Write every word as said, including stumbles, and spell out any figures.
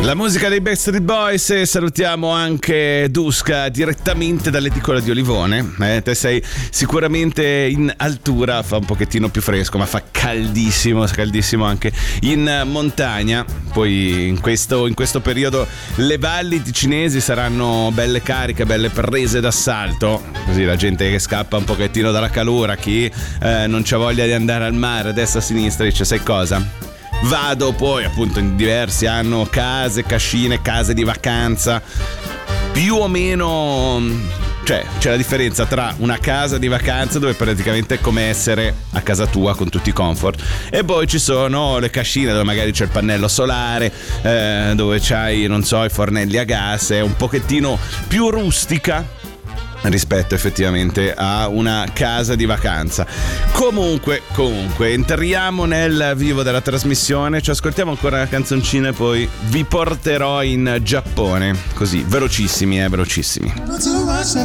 La musica dei Backstreet Boys, e salutiamo anche Duska direttamente dall'edicola di Olivone. Eh, te sei sicuramente in altura, fa un pochettino più fresco, ma fa caldissimo, caldissimo anche in montagna. Poi in questo, in questo periodo le valli ticinesi saranno belle cariche, belle prese d'assalto, così la gente che scappa un pochettino dalla calura, chi eh, non c'ha voglia di andare al mare a destra a sinistra dice: sai cosa? Vado poi, appunto, in diversi hanno case, cascine, case di vacanza, più o meno, cioè c'è la differenza tra una casa di vacanza dove praticamente è come essere a casa tua con tutti i comfort, e poi ci sono le cascine dove magari c'è il pannello solare, eh, dove c'hai, non so, i fornelli a gas, è un pochettino più rustica rispetto effettivamente a una casa di vacanza. Comunque, comunque, entriamo nel vivo della trasmissione, ci ascoltiamo ancora una canzoncina e poi vi porterò in Giappone, così, velocissimi, eh, velocissimi.